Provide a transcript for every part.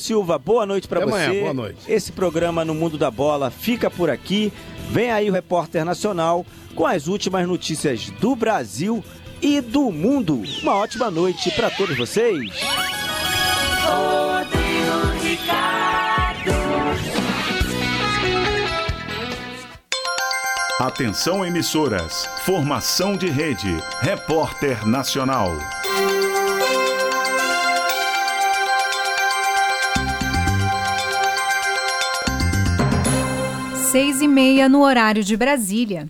Silva, boa noite para você. Amanhã, boa noite. Esse programa No Mundo da Bola fica por aqui. Vem aí o Repórter Nacional com as últimas notícias do Brasil e do mundo. Uma ótima noite para todos vocês. Atenção, emissoras. Formação de rede. Repórter Nacional. 6h30 no horário de Brasília.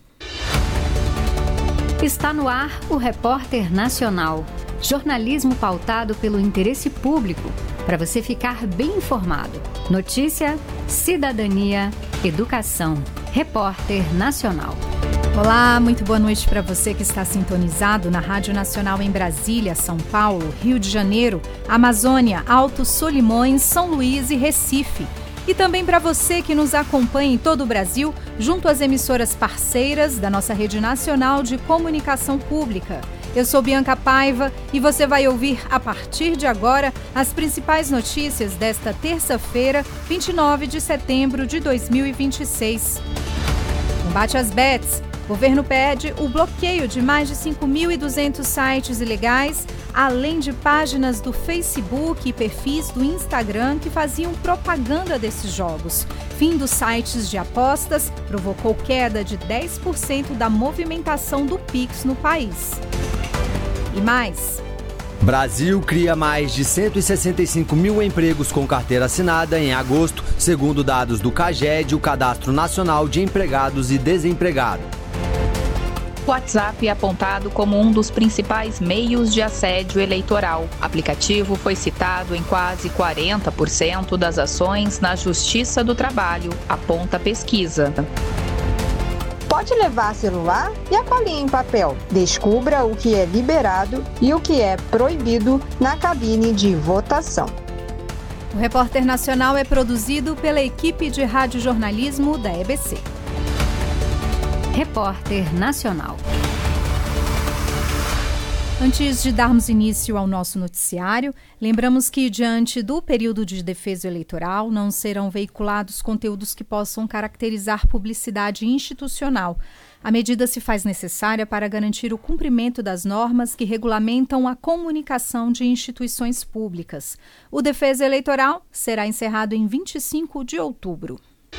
Está no ar o Repórter Nacional. Jornalismo pautado pelo interesse público, para você ficar bem informado. Notícia, cidadania, educação. Repórter Nacional. Olá, muito boa noite para você que está sintonizado na Rádio Nacional em Brasília, São Paulo, Rio de Janeiro, Amazônia, Alto Solimões, São Luís e Recife. E também para você que nos acompanha em todo o Brasil, junto às emissoras parceiras da nossa Rede Nacional de Comunicação Pública. Eu sou Bianca Paiva e você vai ouvir a partir de agora as principais notícias desta terça-feira, 29 de setembro de 2026. Combate às bets. O governo pede o bloqueio de mais de 5.200 sites ilegais, além de páginas do Facebook e perfis do Instagram que faziam propaganda desses jogos. Fim dos sites de apostas provocou queda de 10% da movimentação do Pix no país. E mais. Brasil cria mais de 165 mil empregos com carteira assinada em agosto, segundo dados do CAGED, o Cadastro Nacional de Empregados e Desempregados. O WhatsApp é apontado como um dos principais meios de assédio eleitoral. O aplicativo foi citado em quase 40% das ações na Justiça do Trabalho, aponta a pesquisa. Pode levar celular e a colinha em papel. Descubra o que é liberado e o que é proibido na cabine de votação. O Repórter Nacional é produzido pela equipe de radiojornalismo da EBC. Repórter Nacional. Antes de darmos início ao nosso noticiário, lembramos que, diante do período de defeso eleitoral, não serão veiculados conteúdos que possam caracterizar publicidade institucional. A medida se faz necessária para garantir o cumprimento das normas que regulamentam a comunicação de instituições públicas. O defeso eleitoral será encerrado em 25 de outubro.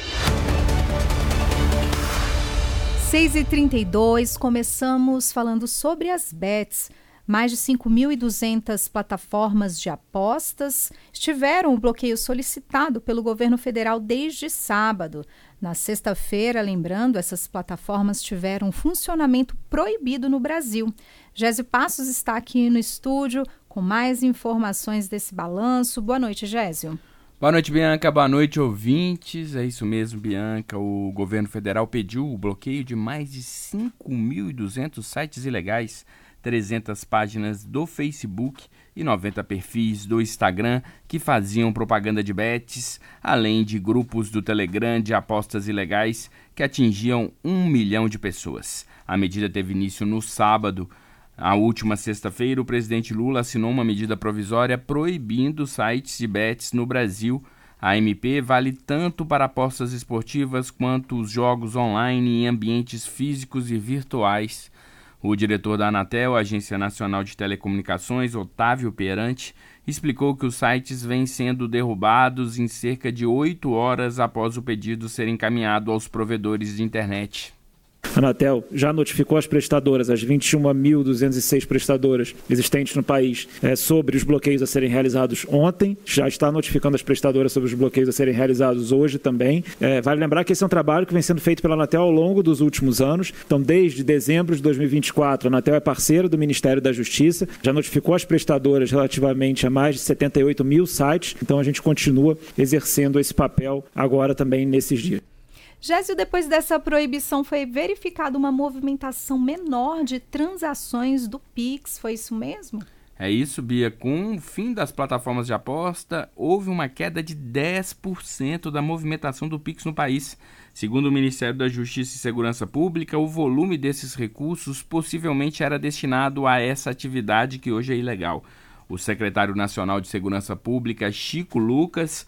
6h32, começamos falando sobre as bets. Mais de 5.200 plataformas de apostas tiveram o bloqueio solicitado pelo governo federal desde sábado. Na sexta-feira, lembrando, essas plataformas tiveram um funcionamento proibido no Brasil. Gésio Passos está aqui no estúdio com mais informações desse balanço. Boa noite, Gésio. Boa noite, Bianca. Boa noite, ouvintes. É isso mesmo, Bianca. O governo federal pediu o bloqueio de mais de 5.200 sites ilegais, 300 páginas do Facebook e 90 perfis do Instagram que faziam propaganda de bets, além de grupos do Telegram de apostas ilegais que atingiam 1 milhão de pessoas. A medida teve início no sábado. Na última sexta-feira, o presidente Lula assinou uma medida provisória proibindo sites de bets no Brasil. A MP vale tanto para apostas esportivas quanto os jogos online em ambientes físicos e virtuais. O diretor da Anatel, Agência Nacional de Telecomunicações, Otávio Perante, explicou que os sites vêm sendo derrubados em cerca de 8 horas após o pedido ser encaminhado aos provedores de internet. A Anatel já notificou as prestadoras, as 21.206 prestadoras existentes no país, sobre os bloqueios a serem realizados ontem. Já está notificando as prestadoras sobre os bloqueios a serem realizados hoje também. Vale lembrar que esse é um trabalho que vem sendo feito pela Anatel ao longo dos últimos anos. Então, desde dezembro de 2024, a Anatel é parceira do Ministério da Justiça, já notificou as prestadoras relativamente a mais de 78 mil sites. Então, a gente continua exercendo esse papel agora também nesses dias. Gésio, depois dessa proibição foi verificada uma movimentação menor de transações do Pix, foi isso mesmo? É isso, Bia. Com o fim das plataformas de aposta, houve uma queda de 10% da movimentação do Pix no país. Segundo o Ministério da Justiça e Segurança Pública, o volume desses recursos possivelmente era destinado a essa atividade que hoje é ilegal. O secretário nacional de Segurança Pública, Chico Lucas,